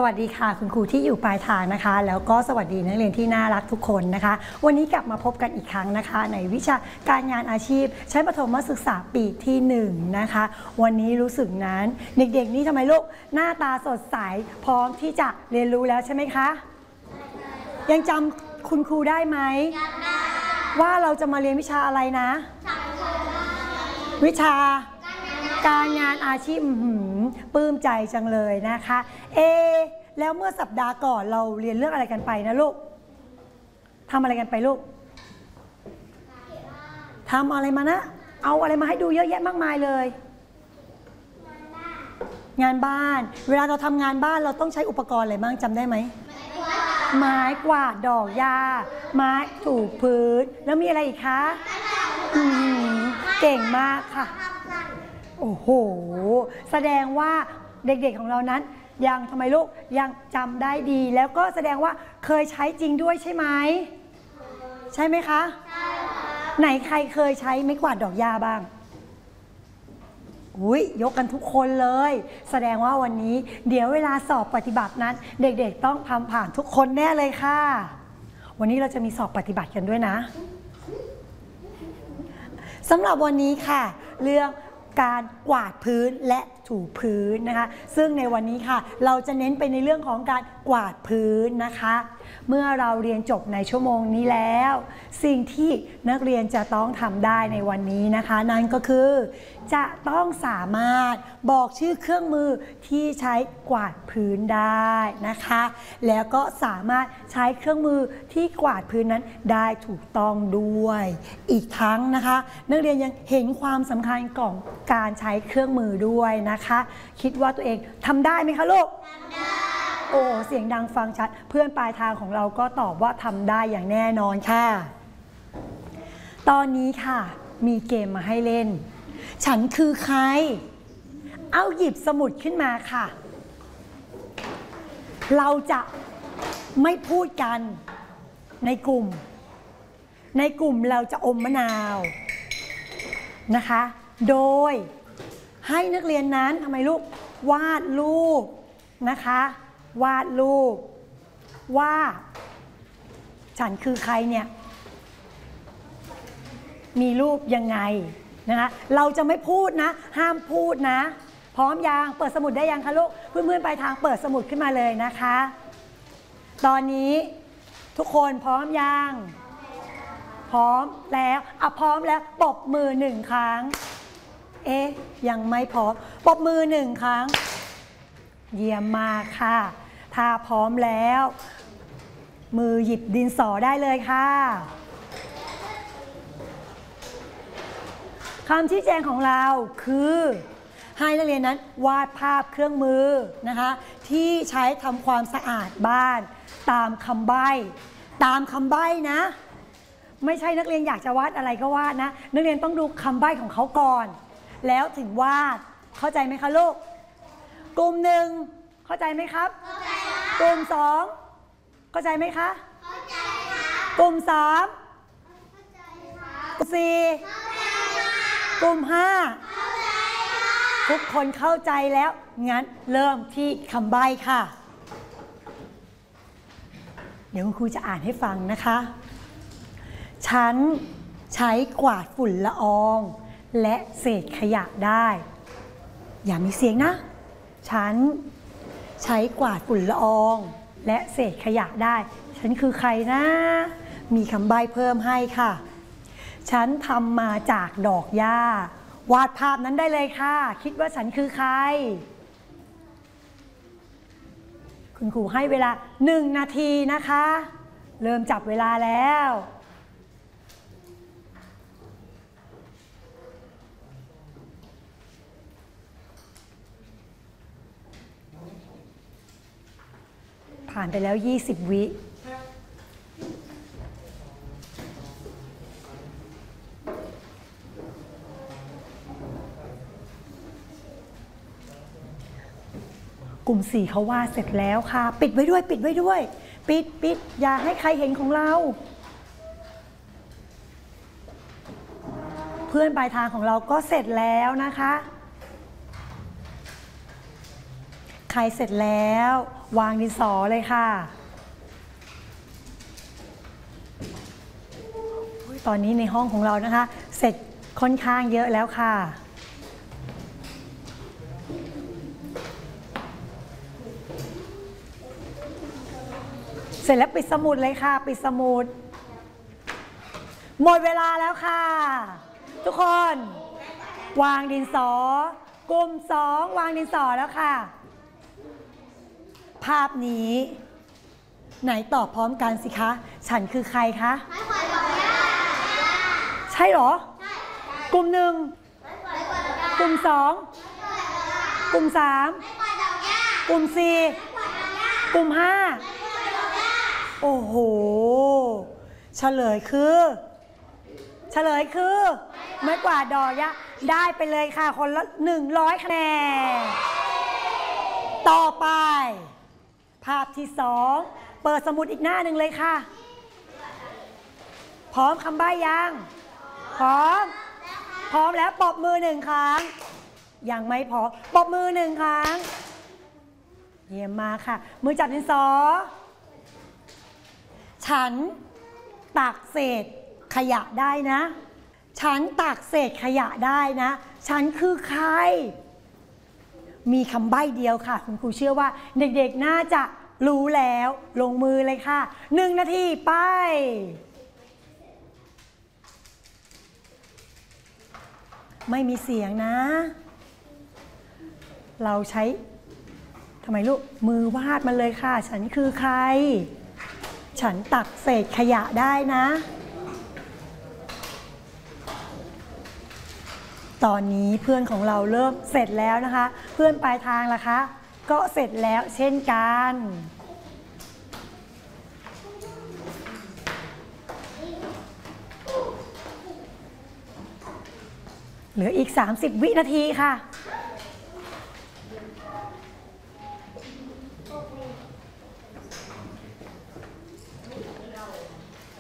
วัสดีค่ะคุณครูที่อยู่ปลายทางนะคะแล้วก็สวัสดีนักเรียนที่น่ารักทุกคนนะคะวันนี้กลับมาพบกันอีกครั้งนะคะในวิชาการงานอาชีพชั้นประถมศึกษาปีที่1นะคะวันนี้รู้สึกนั้นเด็กๆนี่ทำไมลูกหน้าตาสดใสพร้อมที่จะเรียนรู้แล้วใช่ไหมคะยังจำคุณครูได้ไหมว่าเราจะมาเรียนวิชาอะไรนะวิชาการงานอาชีพปลื้มใจจังเลยนะคะแล้วเมื่อสัปดาห์ก่อนเราเรียนเรื่องอะไรกันไปนะลูกทำอะไรกันไปลูกทำอะไรมานะเอาอะไรมาให้ดูเยอะแยะมากมายเลยงานบ้านเวลาเราทำงานบ้านเราต้องใช้อุปกรณ์อะไรบ้างจำได้ไหมไม้กวาดดอกหญ้าไม้ถูพื้นแล้วมีอะไรอีกคะเก่งมากค่ะโอ้โหแสดงว่าเด็กๆของเรานั้นยังทำไมลูกยังจำได้ดีแล้วก็แสดงว่าเคยใช้จริงด้วยใช่ไหมใช่ไหมคะใช่ไหนใครเคยใช้ไม้กวาดดอกหญ้าบ้างยกกันทุกคนเลยแสดงว่าวันนี้เดี๋ยวเวลาสอบปฏิบัตินั้นเด็กๆต้องทำผ่านทุกคนแน่เลยค่ะวันนี้เราจะมีสอบปฏิบัติกันด้วยนะสำหรับวันนี้ค่ะเรื่องการกวาดพื้นและถูพื้นนะคะซึ่งในวันนี้ค่ะเราจะเน้นไปในเรื่องของการกวาดพื้นนะคะเมื่อเราเรียนจบในชั่วโมงนี้แล้วสิ่งที่นักเรียนจะต้องทำได้ในวันนี้นะคะนั่นก็คือจะต้องสามารถบอกชื่อเครื่องมือที่ใช้กวาดพื้นได้นะคะแล้วก็สามารถใช้เครื่องมือที่กวาดพื้นนั้นได้ถูกต้องด้วยอีกทั้งนะคะนักเรียนยังเห็นความสำคัญของการใช้เครื่องมือด้วยนะคะคิดว่าตัวเองทำได้ไหมคะลูกทำได้โอ้เสียงดังฟังชัดเพื่อนปลายทางของเราก็ตอบว่าทำได้อย่างแน่นอนค่ะตอนนี้ค่ะมีเกมมาให้เล่นฉันคือใครเอาหยิบสมุดขึ้นมาค่ะเราจะไม่พูดกันในกลุ่มเราจะอมมะนาวนะคะโดยให้นักเรียนนั้นทำไมลูกวาดรูปนะคะวาดรูปว่าฉันคือใครเนี่ยมีรูปยังไงนะคะเราจะไม่พูดนะห้ามพูดนะพร้อมยังเปิดสมุดได้ยังคะลูกเพื่อนๆไปทางเปิดสมุดขึ้นมาเลยนะคะตอนนี้ทุกคนพร้อมยังพร้อมแล้วพร้อมแล้วปรบมือ1 ครั้งยังไม่พร้อมปรบมือ1 ครั้งเยี่ยมมากค่ะถ้าพร้อมแล้วมือหยิบดินสอได้เลยค่ะคำชี้แจงของเราคือให้นักเรียนนั้นวาดภาพเครื่องมือนะคะที่ใช้ทำความสะอาดบ้านตามคำใบ้นะไม่ใช่นักเรียนอยากจะวาดอะไรก็วาดนะนักเรียนต้องดูคำใบ้ของเขาก่อนแล้วถึงวาดเข้าใจไหมคะลูกกลุ่ม1เข้าใจไหมครับเข้าใจค่ะกลุ่ม2เข้าใจไหมคะเข้าใจค่ะกลุ่ม3เข้าใจค่ะกลุ่ม4เข้าใจค่ะกลุ่ม5เข้าใจค่ะทุกคนเข้าใจแล้วงั้นเริ่มที่คำใบ้ค่ะเดี๋ยวคุณครูจะอ่านให้ฟังนะคะฉันใช้กวาดฝุ่นละอองและเศษขยะได้อย่ามีเสียงนะฉันใช้กวาดฝุ่นละอองและเศษขยะได้ฉันคือใครนะมีคำใบ้เพิ่มให้ค่ะฉันทำมาจากดอกหญ้าวาดภาพนั้นได้เลยค่ะคิดว่าฉันคือใครคุณครูให้เวลา1 นาทีนะคะเริ่มจับเวลาแล้วผ่านไปแล้ว20 วิกลุ่ม4เขาวาดเสร็จแล้วค่ะปิดไว้ด้วยปิดอย่าให้ใครเห็นของเราเพื่อนปลายทางของเราก็เสร็จแล้วนะคะ ใครเสร็จแล้ววางดินสอเลยค่ะตอนนี้ในห้องของเรานะคะเสร็จค่อนข้างเยอะแล้วค่ะเสร็จแล้วปิดสมุดเลยค่ะปิดสมุดหมดเวลาแล้วค่ะทุกคนวางดินสอกลุ่ม2วางดินสอแล้วค่ะภาพนี้ไหนตอบพร้อมกันสิคะฉันคือใครคะใช่เหรอกลุ่ม1กลุ่ม2กลุ่ม3กลุ่ม4กลุ่ม5โอ้โหเฉลยคือไม้กวาดดอกหญ้าได้ไปเลยค่ะคนละ100คะแนนต่อไปภาพที่2เปิดสมุดอีกหน้าหนึ่งเลยค่ะพร้อมคำใบ้ยังพร้อมแล้วปรบมือ1ครั้งยังไม่พอปรบมือ1ครั้งเยี่ยมมากค่ะมือจับดินสอฉันตักเศษขยะได้นะฉันตักเศษขยะได้นะฉันคือใครมีคำใบ้เดียวค่ะคุณครูเชื่อว่าเด็กๆน่าจะรู้แล้วลงมือเลยค่ะ1 นาทีไปไม่มีเสียงนะเราใช้ทำไมลูกมือวาดมาเลยค่ะฉันคือใครฉันตักเศษขยะได้นะตอนนี้เพื่อนของเราเริ่มเสร็จแล้วนะคะเพื่อนปลายทางล่ะคะก็เสร็จแล้วเช่นกันเหลืออีก30 วินาทีค่ะ